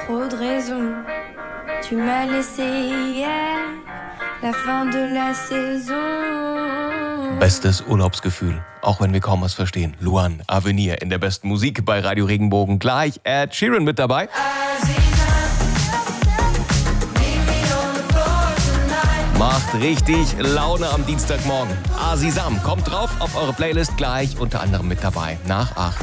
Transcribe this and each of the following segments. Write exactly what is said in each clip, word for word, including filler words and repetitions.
trop de raisons. Tu m'as laissé hier, la fin de la saison. Bestes Urlaubsgefühl, auch wenn wir kaum was verstehen. Luan, Avenir in der besten Musik bei Radio Regenbogen. Gleich Ed Sheeran mit dabei. Macht richtig Laune am Dienstagmorgen. Azizam kommt drauf auf eure Playlist gleich, unter anderem mit dabei. Nach acht.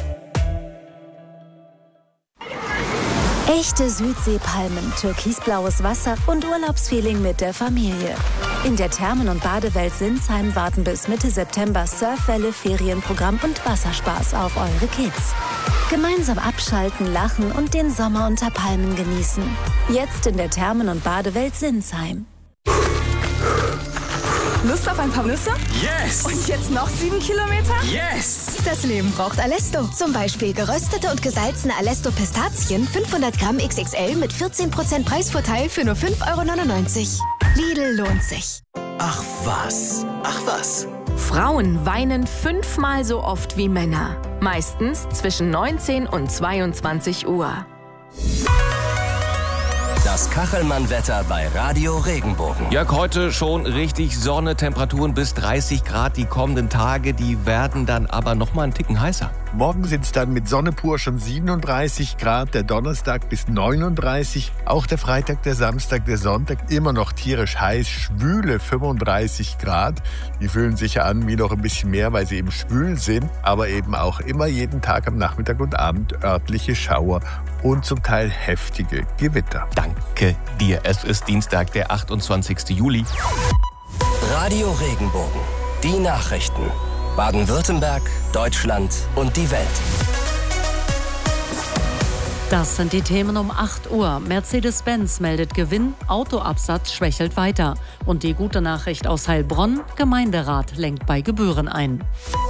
Echte Südseepalmen, türkisblaues Wasser und Urlaubsfeeling mit der Familie. In der Thermen- und Badewelt Sinsheim warten bis Mitte September Surfwelle, Ferienprogramm und Wasserspaß auf eure Kids. Gemeinsam abschalten, lachen und den Sommer unter Palmen genießen. Jetzt in der Thermen- und Badewelt Sinsheim. Lust auf ein paar Nüsse? Yes! Und jetzt noch sieben Kilometer? Yes! Das Leben braucht Alesto. Zum Beispiel geröstete und gesalzene Alesto-Pistazien, fünfhundert Gramm X X L mit vierzehn Prozent Preisvorteil für nur fünf Euro neunundneunzig. Lidl lohnt sich. Ach was, ach was. Frauen weinen fünfmal so oft wie Männer. Meistens zwischen neunzehn und zweiundzwanzig Uhr. Das Kachelmann-Wetter bei Radio Regenbogen. Jörg, heute schon richtig Sonne, Temperaturen bis dreißig Grad. Die kommenden Tage, die werden dann aber noch mal einen Ticken heißer. Morgen sind es dann mit Sonne pur schon siebenunddreißig Grad, der Donnerstag bis neununddreißig, auch der Freitag, der Samstag, der Sonntag immer noch tierisch heiß, schwüle fünfunddreißig Grad. Die fühlen sich ja an wie noch ein bisschen mehr, weil sie eben schwül sind, aber eben auch immer jeden Tag am Nachmittag und Abend örtliche Schauer und zum Teil heftige Gewitter. Danke dir. Es ist Dienstag, der achtundzwanzigsten Juli. Radio Regenbogen. Die Nachrichten. Baden-Württemberg, Deutschland und die Welt. Das sind die Themen um acht Uhr. Mercedes-Benz meldet Gewinn, Autoabsatz schwächelt weiter. Und die gute Nachricht aus Heilbronn, Gemeinderat lenkt bei Gebühren ein.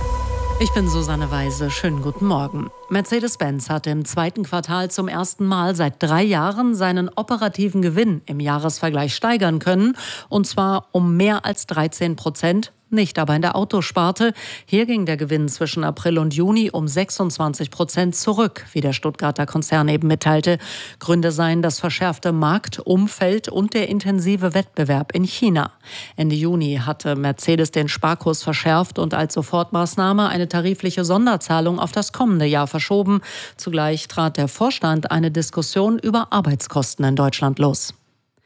Ich bin Susanne Weise. Schönen guten Morgen. Mercedes-Benz hat im zweiten Quartal zum ersten Mal seit drei Jahren seinen operativen Gewinn im Jahresvergleich steigern können. Und zwar um mehr als dreizehn Prozent. Nicht aber in der Autosparte. Hier ging der Gewinn zwischen April und Juni um sechsundzwanzig Prozent zurück, wie der Stuttgarter Konzern eben mitteilte. Gründe seien das verschärfte Marktumfeld und der intensive Wettbewerb in China. Ende Juni hatte Mercedes den Sparkurs verschärft und als Sofortmaßnahme eine tarifliche Sonderzahlung auf das kommende Jahr verschoben. Zugleich trat der Vorstand eine Diskussion über Arbeitskosten in Deutschland los.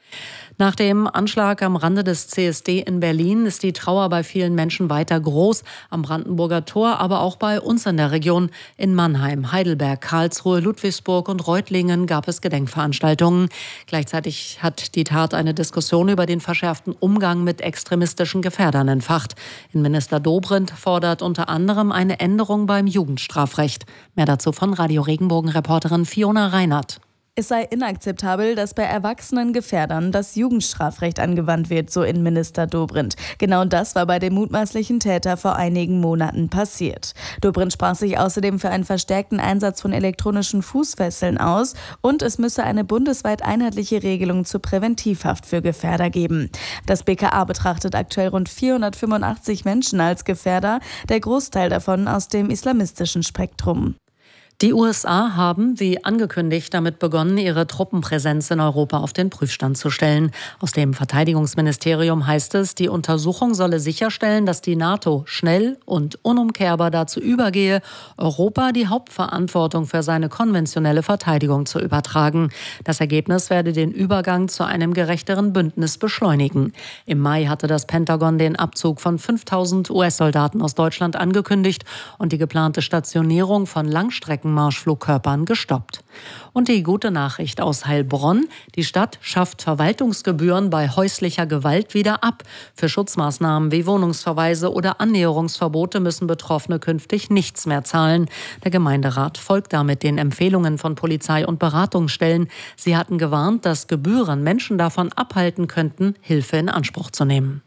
Nach dem Anschlag am Rande des C S D in Berlin ist die Trauer bei vielen Menschen weiter groß. Am Brandenburger Tor, aber auch bei uns in der Region. In Mannheim, Heidelberg, Karlsruhe, Ludwigsburg und Reutlingen gab es Gedenkveranstaltungen. Gleichzeitig hat die Tat eine Diskussion über den verschärften Umgang mit extremistischen Gefährdern entfacht. Innenminister Dobrindt fordert unter anderem eine Änderung beim Jugendstrafrecht. Mehr dazu von Radio Regenbogen-Reporterin Fiona Reinhardt. Es sei inakzeptabel, dass bei erwachsenen Gefährdern das Jugendstrafrecht angewandt wird, so Innenminister Dobrindt. Genau das war bei dem mutmaßlichen Täter vor einigen Monaten passiert. Dobrindt sprach sich außerdem für einen verstärkten Einsatz von elektronischen Fußfesseln aus und es müsse eine bundesweit einheitliche Regelung zur Präventivhaft für Gefährder geben. Das B K A betrachtet aktuell rund vierhundertfünfundachtzig Menschen als Gefährder, der Großteil davon aus dem islamistischen Spektrum. Die U S A haben, wie angekündigt, damit begonnen, ihre Truppenpräsenz in Europa auf den Prüfstand zu stellen. Aus dem Verteidigungsministerium heißt es, die Untersuchung solle sicherstellen, dass die NATO schnell und unumkehrbar dazu übergehe, Europa die Hauptverantwortung für seine konventionelle Verteidigung zu übertragen. Das Ergebnis werde den Übergang zu einem gerechteren Bündnis beschleunigen. Im Mai hatte das Pentagon den Abzug von fünftausend U S-Soldaten aus Deutschland angekündigt und die geplante Stationierung von Langstrecken Marschflugkörpern gestoppt. Und die gute Nachricht aus Heilbronn: Die Stadt schafft Verwaltungsgebühren bei häuslicher Gewalt wieder ab. Für Schutzmaßnahmen wie Wohnungsverweise oder Annäherungsverbote müssen Betroffene künftig nichts mehr zahlen. Der Gemeinderat folgt damit den Empfehlungen von Polizei und Beratungsstellen. Sie hatten gewarnt, dass Gebühren Menschen davon abhalten könnten, Hilfe in Anspruch zu nehmen.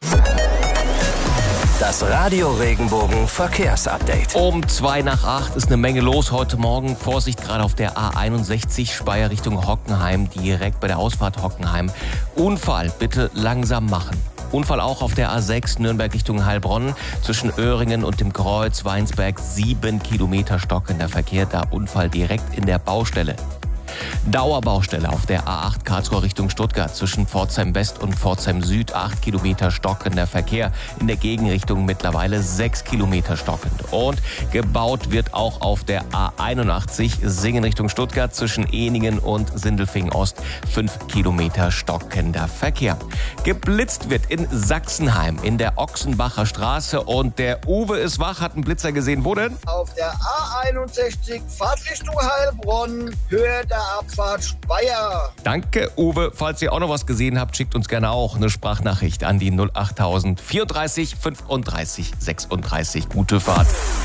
Das Radio Regenbogen Verkehrsupdate. Um zwei nach acht ist eine Menge los heute Morgen. Vorsicht gerade auf der A einundsechzig Speyer Richtung Hockenheim, direkt bei der Ausfahrt Hockenheim. Unfall bitte langsam machen. Unfall auch auf der A sechs Nürnberg Richtung Heilbronn. Zwischen Öhringen und dem Kreuz Weinsberg sieben Kilometer stockender Verkehr. Da Unfall direkt in der Baustelle. Dauerbaustelle auf der A acht Karlsruhe Richtung Stuttgart zwischen Pforzheim West und Pforzheim Süd. acht Kilometer stockender Verkehr. In der Gegenrichtung mittlerweile sechs Kilometer stockend. Und gebaut wird auch auf der A einundachtzig Singen Richtung Stuttgart zwischen Ehningen und Sindelfingen Ost. fünf Kilometer stockender Verkehr. Geblitzt wird in Sachsenheim in der Ochsenbacher Straße. Und der Uwe ist wach, hat einen Blitzer gesehen. Wo denn? Auf der A einundsechzig, Fahrtrichtung Heilbronn, Höhe der Abfahrt Speyer. Danke, Uwe. Falls ihr auch noch was gesehen habt, schickt uns gerne auch eine Sprachnachricht an die null achttausend vierunddreißig fünfunddreißig sechsunddreißig. Gute Fahrt.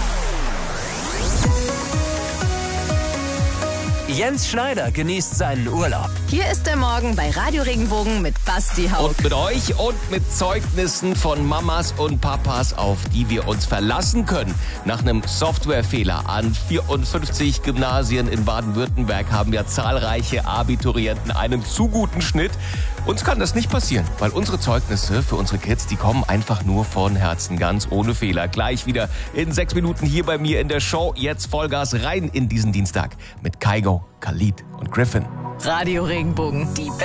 Jens Schneider genießt seinen Urlaub. Hier ist der Morgen bei Radio Regenbogen mit Basti Haug. Und mit euch und mit Zeugnissen von Mamas und Papas, auf die wir uns verlassen können. Nach einem Softwarefehler an vierundfünfzig Gymnasien in Baden-Württemberg haben ja zahlreiche Abiturienten einen zu guten Schnitt. Uns kann das nicht passieren, weil unsere Zeugnisse für unsere Kids, die kommen einfach nur von Herzen, ganz ohne Fehler. Gleich wieder in sechs Minuten hier bei mir in der Show. Jetzt Vollgas rein in diesen Dienstag mit Kygo, Khalid und Griffin. Radio Regenbogen, die